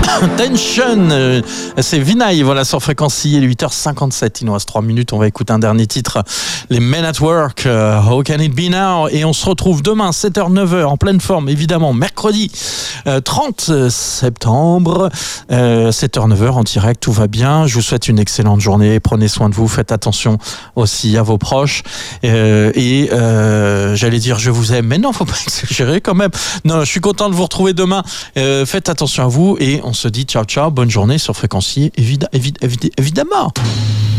Tension, c'est Vinay, voilà, sur Fréquency, il est 8h57, il nous reste 3 minutes, on va écouter un dernier titre, les Men at Work, How Can It Be Now, et on se retrouve demain, 7h, 9h, en pleine forme, évidemment, mercredi 30 septembre, 7h, 9h, en direct, tout va bien, je vous souhaite une excellente journée, prenez soin de vous, faites attention aussi à vos proches, j'allais dire je vous aime, mais non, faut pas exagérer quand même, non, je suis content de vous retrouver demain, faites attention à vous, et on se dit ciao ciao, bonne journée sur Fréquency, évidemment.